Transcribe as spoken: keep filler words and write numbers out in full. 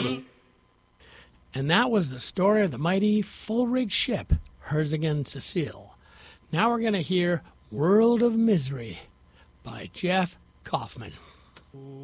And that was the story of the mighty full-rigged ship, Herzigen Cecile. Now we're going to hear World of Misery by Jeff Kaufman.